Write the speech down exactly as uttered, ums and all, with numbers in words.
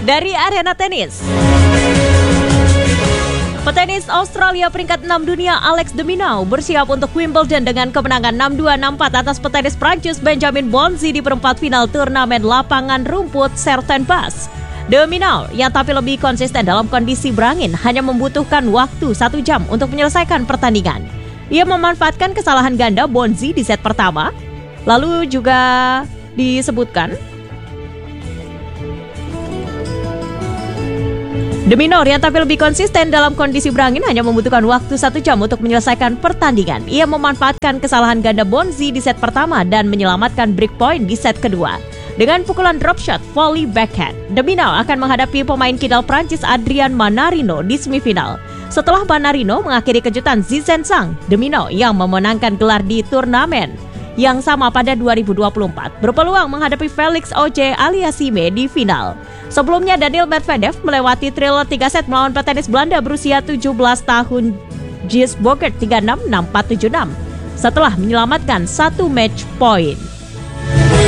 Dari arena tenis. Petenis Australia peringkat enam dunia Alex de Minaur bersiap untuk Wimbledon dengan kemenangan enam dua enam empat atas petenis Prancis Benjamin Bonzi di perempat final turnamen lapangan rumput Sertenbas. De Minaur yang tampil lebih konsisten dalam kondisi berangin hanya membutuhkan waktu satu jam untuk menyelesaikan pertandingan. Ia memanfaatkan kesalahan ganda Bonzi di set pertama. Lalu juga disebutkan De Minaur yang tampil lebih konsisten dalam kondisi berangin hanya membutuhkan waktu satu jam untuk menyelesaikan pertandingan. Ia memanfaatkan kesalahan ganda Bonzi di set pertama dan menyelamatkan break point di set kedua. Dengan pukulan drop shot volley backhand, De Minaur akan menghadapi pemain kidal Prancis Adrian Manarino di semifinal. Setelah Manarino mengakhiri kejutan Zizhen Zhang, De Minaur yang memenangkan gelar di turnamen yang sama pada dua ribu dua puluh empat berpeluang menghadapi Felix Auger-Aliassime di final. Sebelumnya Daniil Medvedev melewati thriller tiga set melawan petenis Belanda berusia tujuh belas tahun Gijs Bogert tiga enam enam empat tujuh enam setelah menyelamatkan satu match point.